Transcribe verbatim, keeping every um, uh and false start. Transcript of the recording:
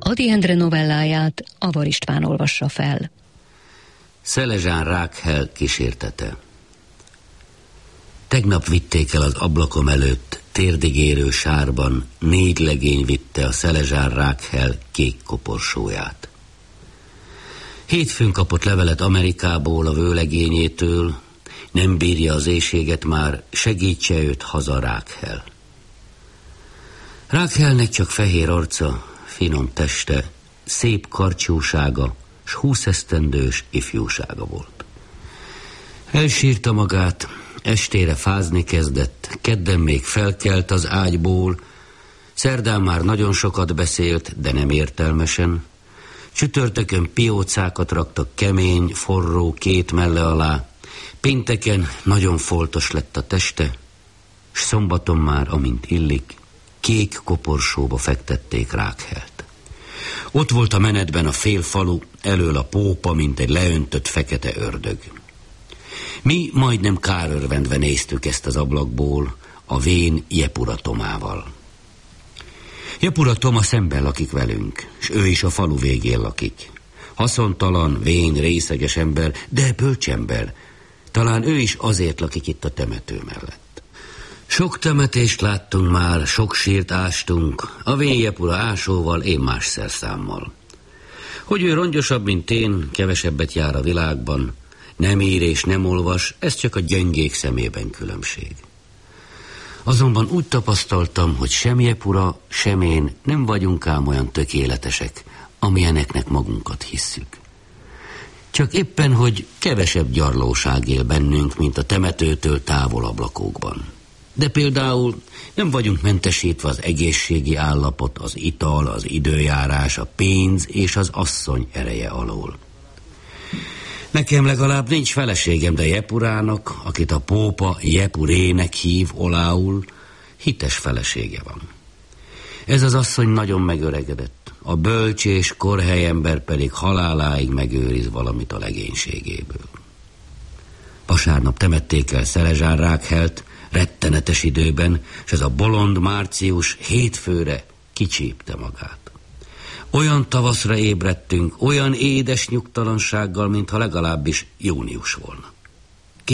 Ady Endre novelláját Avar István olvassa fel. Szelezsán Rákhel kísértete. Tegnap vitték el az ablakom előtt, térdigérő sárban, négy legény vitte a Szelezsán Rákhel kék koporsóját. Hétfőn kapott levelet Amerikából a vőlegényétől, nem bírja az éhséget már, segítse őt haza Rákhel. Rákhelnek csak fehér arca, finom teste, szép karcsúsága, s húszesztendős ifjúsága volt. Elsírta magát, estére fázni kezdett, kedden még felkelt az ágyból, szerdán már nagyon sokat beszélt, de nem értelmesen, csütörtökön piócákat raktak kemény, forró két melle alá, pénteken nagyon foltos lett a teste, s szombaton már, amint illik, kék koporsóba fektették Rákhelt. Ott volt a menetben a fél falu, elől a pópa, mint egy leöntött fekete ördög. Mi majdnem kárörvendve néztük ezt az ablakból, a vén Jepura Tomával. Jepura Toma szemben lakik velünk, s ő is a falu végén lakik. Haszontalan, vén, részeges ember, de bölcsember. Talán ő is azért lakik itt a temető mellett. Sok temetést láttunk már, sok sírt ástunk, a vén Jepura ásóval, én más szerszámmal. Hogy ő rongyosabb, mint én, kevesebbet jár a világban, nem ír és nem olvas, ez csak a gyöngék szemében különbség. Azonban úgy tapasztaltam, hogy sem Jepura, sem én nem vagyunk ám olyan tökéletesek, amilyeneknek magunkat hisszük. Csak éppen, hogy kevesebb gyarlóság él bennünk, mint a temetőtől távol ablakokban. De például nem vagyunk mentesítve az egészségi állapot, az ital, az időjárás, a pénz és az asszony ereje alól. Nekem legalább nincs feleségem, de Jepurának, akit a pópa Jepurének hív olául, hites felesége van. Ez az asszony nagyon megöregedett, a bölcs és korhely ember pedig haláláig megőriz valamit a legénységéből. Vasárnap temették el Szelezsán Rákhelt, rettenetes időben, és ez a bolond Március hétfőre kicsípte magát. Olyan tavaszra ébredtünk, olyan édes nyugtalansággal, mintha legalábbis június volna.